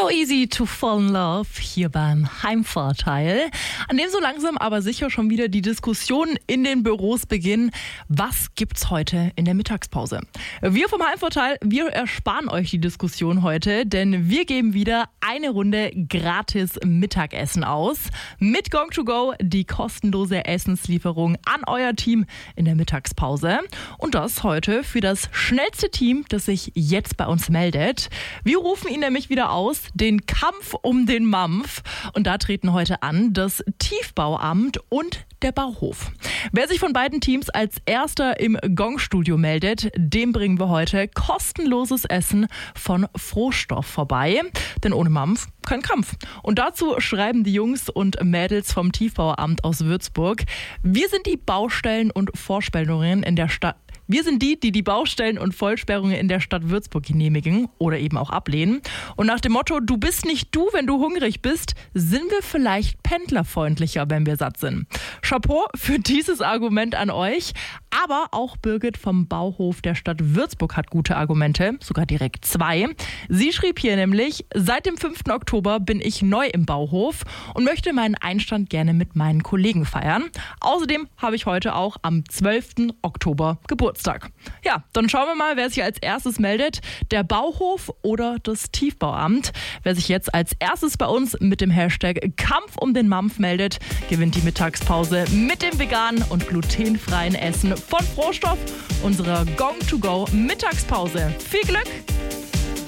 So easy to fall in love hier beim Heimvorteil, an dem so langsam aber sicher schon wieder die Diskussionen in den Büros beginnen. Was gibt's heute in der Mittagspause? Wir vom Heimvorteil, wir ersparen euch die Diskussion heute, denn wir geben wieder eine Runde gratis Mittagessen aus. Mit Gong2Go die kostenlose Essenslieferung an euer Team in der Mittagspause. Und das heute für das schnellste Team, das sich jetzt bei uns meldet. Wir rufen ihn nämlich wieder aus, den Kampf um den Mampf. Und da treten heute an das Tiefbauamt und der Bauhof. Wer sich von beiden Teams als erster im Gong-Studio meldet, dem bringen wir heute kostenloses Essen von Frohstoff vorbei. Denn ohne Mampf kein Kampf. Und dazu schreiben die Jungs und Mädels vom Tiefbauamt aus Würzburg: Wir sind die Baustellen und Vorsperrungen in der Stadt. Wir sind die Baustellen und Vollsperrungen in der Stadt Würzburg genehmigen oder eben auch ablehnen. Und nach dem Motto, du bist nicht du, wenn du hungrig bist, sind wir vielleicht pendlerfreundlicher, wenn wir satt sind. Chapeau für dieses Argument an euch. Aber auch Birgit vom Bauhof der Stadt Würzburg hat gute Argumente, sogar direkt 2. Sie schrieb hier nämlich: Seit dem 5. Oktober bin ich neu im Bauhof und möchte meinen Einstand gerne mit meinen Kollegen feiern. Außerdem habe ich heute auch am 12. Oktober Geburtstag. Ja, dann schauen wir mal, wer sich als erstes meldet. Der Bauhof oder das Tiefbauamt. Wer sich jetzt als erstes bei uns mit dem Hashtag Kampf um den Mampf meldet, gewinnt die Mittagspause mit dem veganen und glutenfreien Essen von Frohstoff, unserer Gong2Go Mittagspause. Viel Glück!